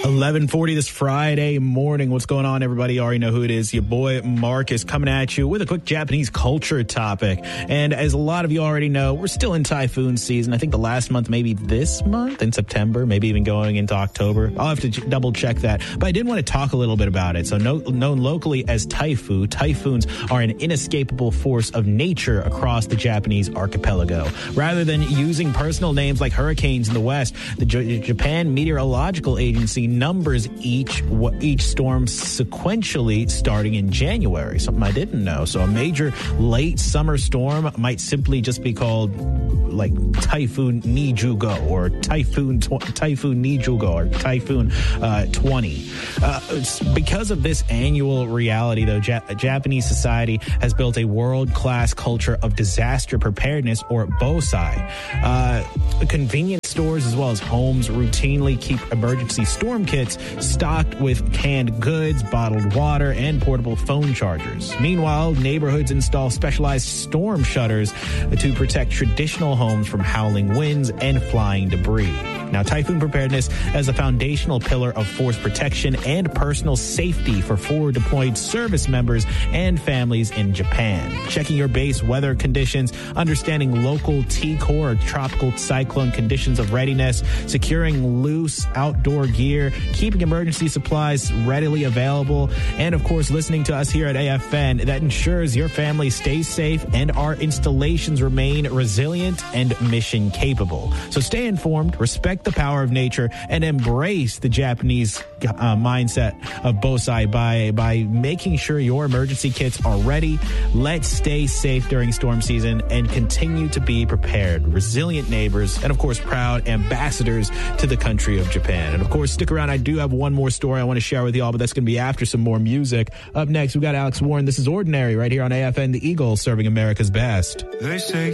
11:40 this Friday morning. What's going on, everybody? You already know who it is. Your boy Marcus coming at you with a quick Japanese culture topic. And as a lot of you already know, we're still in typhoon season. I think the last month, maybe this month in September, maybe even going into October. I'll have to double check that. But I did want to talk a little bit about it. So known locally as taifu, typhoons are an inescapable force of nature across the Japanese archipelago. Rather than using personal names like hurricanes in the West, the Japan Meteorological Agency numbers each storm sequentially starting in January, something I didn't know. So a major late summer storm might simply just be called like Typhoon Nijugo or Typhoon Nijugo or Typhoon 20. Because of this annual reality, though, Japanese society has built a world-class culture of disaster preparedness, or bosai. Convenience stores as well as homes routinely keep emergency storm kits stocked with canned goods, bottled water, and portable phone chargers. Meanwhile, neighborhoods install specialized storm shutters to protect traditional homes from howling winds and flying debris. Now, typhoon preparedness as a foundational pillar of force protection and personal safety for forward deployed service members and families in Japan. Checking your base weather conditions, understanding local T-core or tropical cyclone conditions of readiness, securing loose outdoor gear, keeping emergency supplies readily available, and of course, listening to us here at AFN that ensures your family stays safe and our installations remain resilient and mission capable. So stay informed, respect the power of nature, and embrace the Japanese mindset of bosai by making sure your emergency kits are ready. Let's stay safe during storm season and continue to be prepared, resilient neighbors, and of course, proud ambassadors to the country of Japan. And of course, stick around. I do have one more story I want to share with y'all, but that's going to be after some more music. Up next, we got Alex Warren. This is Ordinary right here on AFN, the Eagle, serving America's best. They say